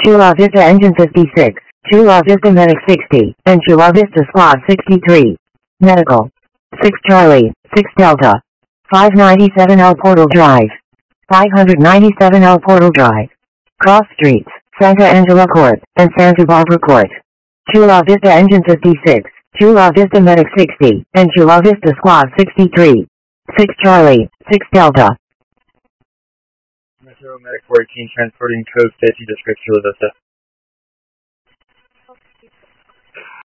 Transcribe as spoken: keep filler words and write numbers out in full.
Chula Vista Engine fifty-six, Chula Vista Medic sixty, and Chula Vista Squad sixty-three. Medical. six Charlie, six Delta. five ninety-seven L Portal Drive. five ninety-seven L Portal Drive. Cross Streets, Santa Angela Court, and Santa Barbara Court. Chula Vista Engine fifty-six, Chula Vista Medic sixty, and Chula Vista Squad sixty-three. six Charlie, six Delta. Metro Medic fourteen transporting code fifty District Chula Vista.